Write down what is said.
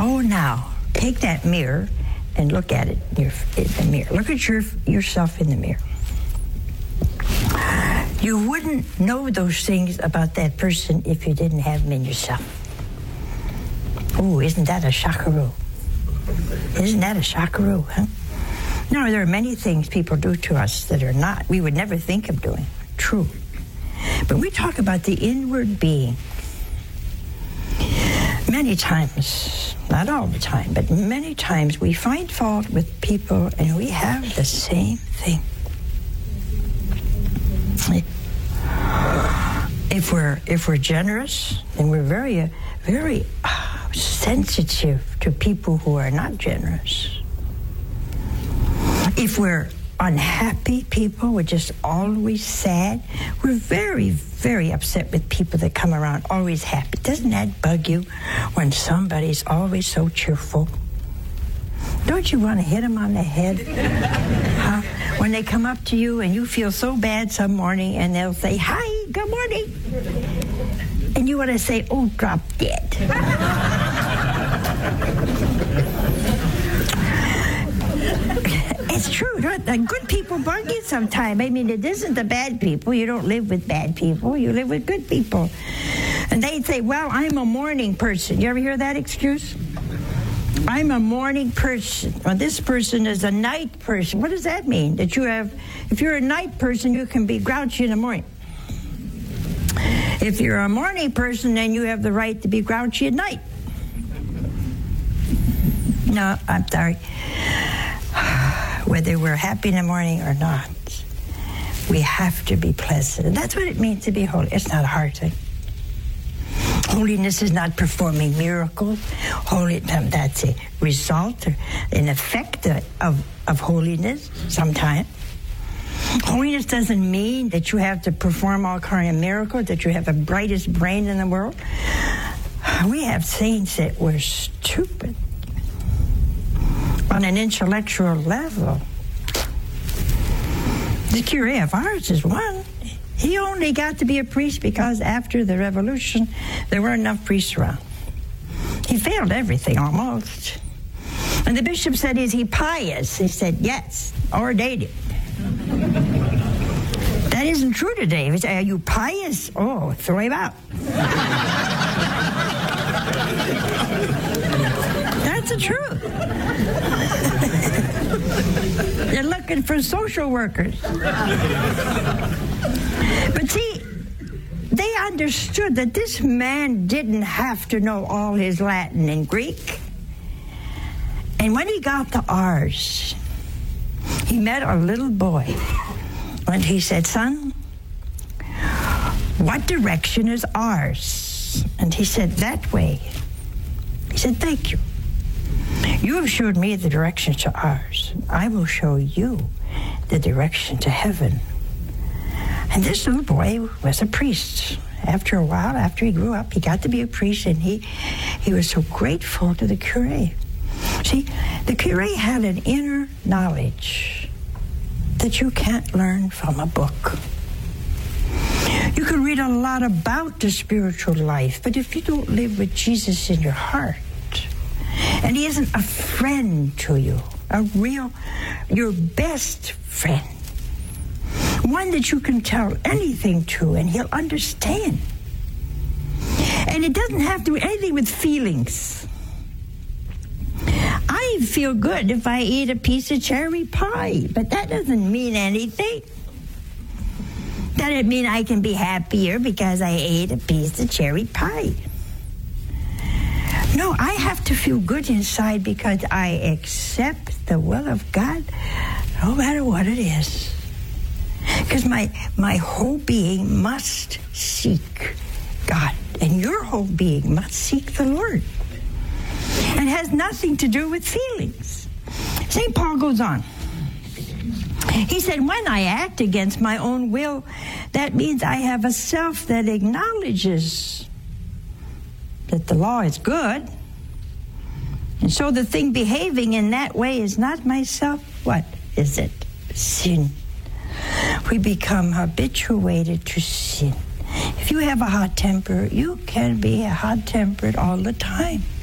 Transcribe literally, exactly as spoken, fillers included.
Oh, now, take that mirror and look at it in, your, in the mirror. Look at your, yourself in the mirror. You wouldn't know those things about that person if you didn't have them in yourself. Oh, isn't that a shockaroo? Isn't that a shockaroo, huh? No, there are many things people do to us that are not, we would never think of doing. True. But we talk about the inward being. Many times, not all the time, but many times we find fault with people and we have the same thing. If we're if we're generous, then we're very uh, very uh, sensitive to people who are not generous. If we're unhappy people, we're just always sad. We're very, very upset with people that come around always happy. Doesn't that bug you when somebody's always so cheerful? Don't you want to hit them on the head? Huh? When they come up to you and you feel so bad some morning and they'll say, hi, good morning. And you want to say, oh, drop dead. It's true. The good people bug you sometime. I mean, it isn't the bad people. You don't live with bad people. You live with good people. And they'd say, well, I'm a morning person. You ever hear that excuse? I'm a morning person. Well, this person is a night person. What does that mean? That you have, if you're a night person, you can be grouchy in the morning. If you're a morning person, then you have the right to be grouchy at night. No, I'm sorry. Whether we're happy in the morning or not, we have to be pleasant. And that's what it means to be holy. It's not a hard thing. Holiness is not performing miracles. Holy, um, that's a result, or an effect of, of holiness sometimes. Holiness doesn't mean that you have to perform all kind of miracles, that you have the brightest brain in the world. We have saints that were stupid on an intellectual level. The curé of Ars is one. He only got to be a priest because after the revolution, there weren't enough priests around. He failed everything almost. And the bishop said, is he pious? He said, yes, ordained him. That isn't true today. If you say, are you pious? Oh, throw him out. That's the truth. They're looking for social workers. But see, they understood that this man didn't have to know all his Latin and Greek. And when he got to Ars, he met a little boy. And he said, son, what direction is Ars? And he said, that way. He said, thank you. You have showed me the direction to Ars. I will show you the direction to heaven. And this little boy was a priest. After a while, after he grew up, he got to be a priest, and he, he was so grateful to the curé. See, the curé had an inner knowledge that you can't learn from a book. You can read a lot about the spiritual life, but if you don't live with Jesus in your heart, and he isn't a friend to you, a real, your best friend, one that you can tell anything to and he'll understand. And it doesn't have to do anything with feelings. I feel good if I eat a piece of cherry pie, but that doesn't mean anything. Doesn't mean I can be happier because I ate a piece of cherry pie. No, I have to feel good inside because I accept the will of God no matter what it is. Because my, my whole being must seek God. And your whole being must seek the Lord. And has nothing to do with feelings. Saint Paul goes on. He said, when I act against my own will, that means I have a self that acknowledges that the law is good. And so the thing behaving in that way is not myself. What is it? Sin. We become habituated to sin. If you have a hot temper, you can be hot-tempered all the time.